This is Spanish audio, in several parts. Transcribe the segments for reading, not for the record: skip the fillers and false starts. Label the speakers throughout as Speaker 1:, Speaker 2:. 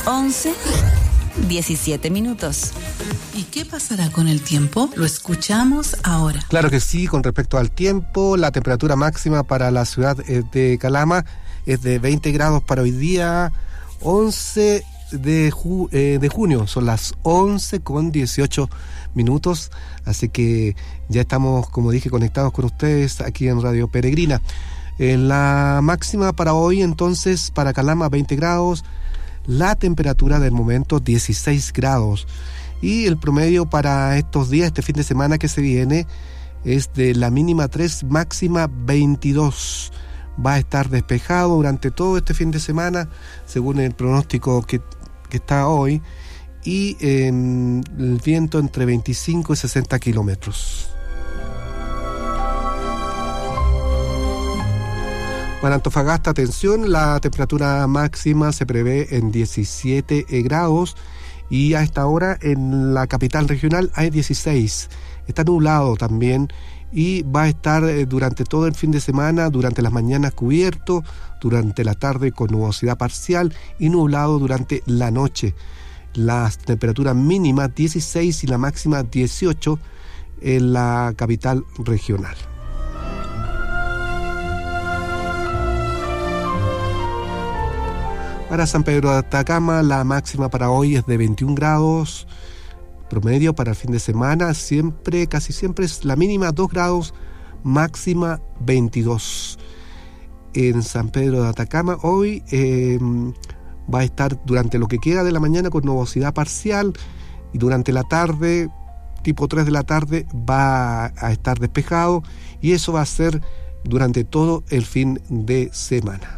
Speaker 1: 11:17 minutos.
Speaker 2: ¿Y qué pasará con el tiempo? Lo escuchamos ahora.
Speaker 3: Claro que sí, con respecto al tiempo, la temperatura máxima para la ciudad de Calama es de 20 grados para hoy día, 11 de junio, son las 11:18 minutos, así que ya estamos, como dije, conectados con ustedes aquí en Radio Peregrina. La máxima para hoy, entonces, para Calama, 20 grados, la temperatura del momento 16 grados, y el promedio para estos días, este fin de semana que se viene, es de la mínima 3, máxima 22. Va a estar despejado durante todo este fin de semana, según el pronóstico que está hoy, y el viento entre 25 y 60 kilómetros. Para Antofagasta, atención, la temperatura máxima se prevé en 17 grados, y a esta hora en la capital regional hay 16. Está nublado también, y va a estar durante todo el fin de semana, durante las mañanas cubierto, durante la tarde con nubosidad parcial y nublado durante la noche. Las temperaturas mínimas 16 y la máxima 18 en la capital regional. Para San Pedro de Atacama, la máxima para hoy es de 21 grados. Promedio para el fin de semana, casi siempre es la mínima 2 grados, máxima 22. En San Pedro de Atacama hoy va a estar durante lo que queda de la mañana con nubosidad parcial, y durante la tarde, tipo 3 de la tarde, va a estar despejado, y eso va a ser durante todo el fin de semana.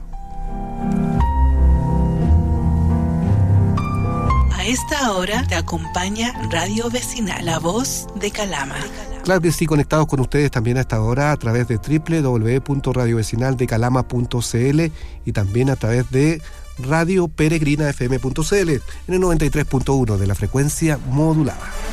Speaker 2: A esta hora te acompaña Radio Vecinal, la voz de Calama.
Speaker 3: Claro que sí, conectados con ustedes también a esta hora a través de www.radiovecinaldecalama.cl y también a través de Radio Peregrina FM.cl en el 93.1 de la frecuencia modulada.